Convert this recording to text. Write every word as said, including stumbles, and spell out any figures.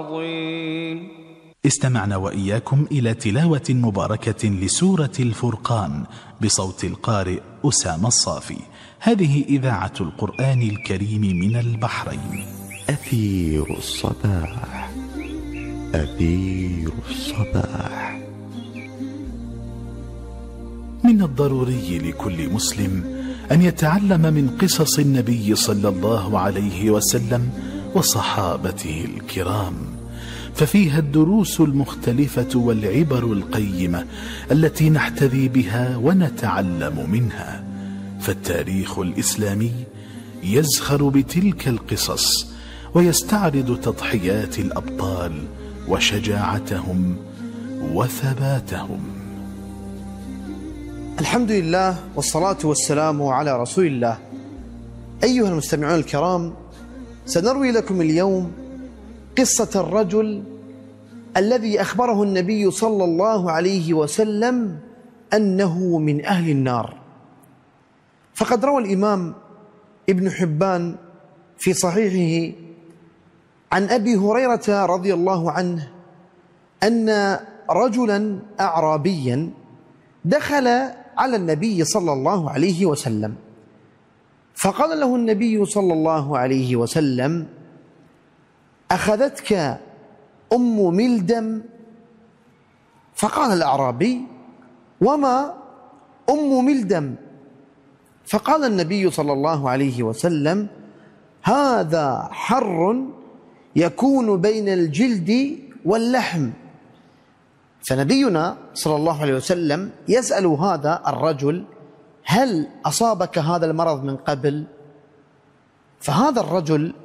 استمعنا وإياكم إلى تلاوة مباركة لسورة الفرقان بصوت القارئ أسامة الصافي. هذه إذاعة القرآن الكريم من البحرين. أثير الصباح، أثير الصباح. من الضروري لكل مسلم أن يتعلم من قصص النبي صلى الله عليه وسلم وصحابته الكرام، ففيها الدروس المختلفة والعبر القيمة التي نحتذي بها ونتعلم منها. فالتاريخ الإسلامي يزخر بتلك القصص ويستعرض تضحيات الأبطال وشجاعتهم وثباتهم. الحمد لله والصلاة والسلام على رسول الله. أيها المستمعون الكرام، سنروي لكم اليوم قصة الرجل الذي أخبره النبي صلى الله عليه وسلم أنه من أهل النار. فقد روى الإمام ابن حبان في صحيحه عن أبي هريرة رضي الله عنه أن رجلا أعرابيا دخل على النبي صلى الله عليه وسلم، فقال له النبي صلى الله عليه وسلم: أخذتك أم ملدم؟ فقال الأعرابي: وما أم ملدم؟ فقال النبي صلى الله عليه وسلم: هذا حر يكون بين الجلد واللحم. فنبينا صلى الله عليه وسلم يسأل هذا الرجل: هل أصابك هذا المرض من قبل؟ فهذا الرجل